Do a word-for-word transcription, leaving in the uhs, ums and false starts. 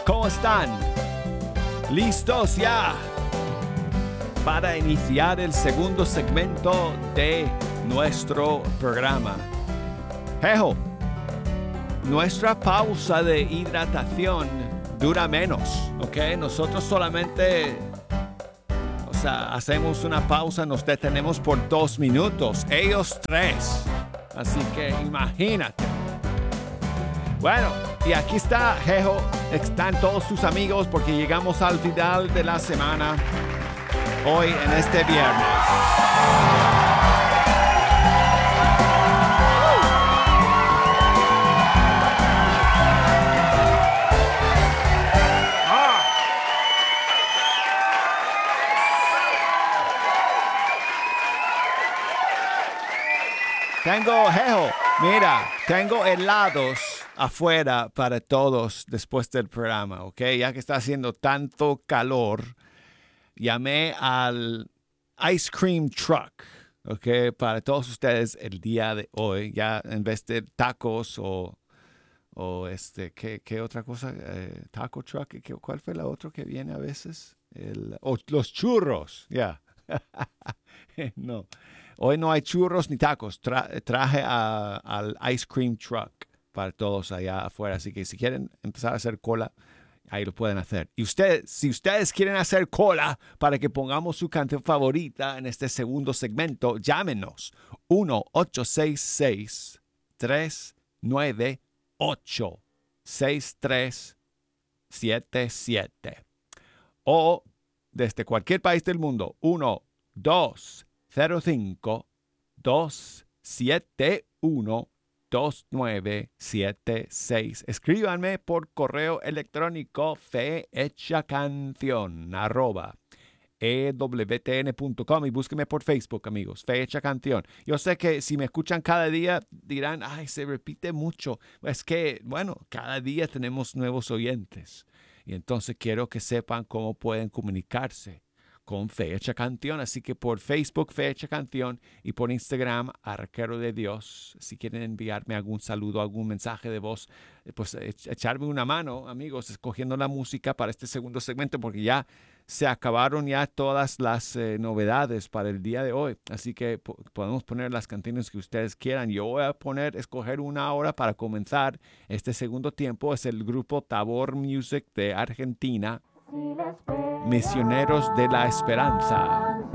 ¿cómo están? ¿Listos ya para iniciar el segundo segmento de nuestro programa? Jejo, nuestra pausa de hidratación dura menos, ¿ok? Nosotros solamente, o sea, hacemos una pausa, nos detenemos por dos minutos, ellos tres. Así que imagínate. Bueno, y aquí está, Jejo, están todos sus amigos porque llegamos al final de la semana, hoy en este viernes. Tengo, Jejo, mira, tengo helados afuera para todos después del programa, ¿ok? Ya que está haciendo tanto calor, llamé al Ice Cream Truck, ¿ok? Para todos ustedes el día de hoy, ya en vez de tacos o, o este, ¿qué, qué otra cosa? Eh, taco Truck, ¿qué, ¿cuál fue la otra que viene a veces? El, oh, los churros, ya. Yeah. No. Hoy no hay churros ni tacos. Tra- traje a, al Ice Cream Truck para todos allá afuera. Así que si quieren empezar a hacer cola, ahí lo pueden hacer. Y ustedes, si ustedes quieren hacer cola para que pongamos su canción favorita en este segundo segmento, llámenos uno ocho seis seis, tres nueve ocho, seis tres siete siete. O desde cualquier país del mundo, uno dos cero cinco, dos siete uno, dos nueve siete seis. Escríbanme por correo electrónico fehechacanción arroba ewtn punto com y búsquenme por Facebook, amigos. Fe Hecha Canción. Yo sé que si me escuchan cada día dirán, ay, se repite mucho. Es que, bueno, cada día tenemos nuevos oyentes. Y entonces quiero que sepan cómo pueden comunicarse con Fe Hecha Canción. Así que por Facebook, Fe Hecha Canción, y por Instagram, Arquero de Dios. Si quieren enviarme algún saludo, algún mensaje de voz, pues echarme una mano, amigos, escogiendo la música para este segundo segmento, porque ya se acabaron ya todas las eh, novedades para el día de hoy. Así que po- podemos poner las canciones que ustedes quieran. Yo voy a poner, escoger una hora para comenzar este segundo tiempo. Es el grupo Tabor Music de Argentina. Misioneros de la Esperanza.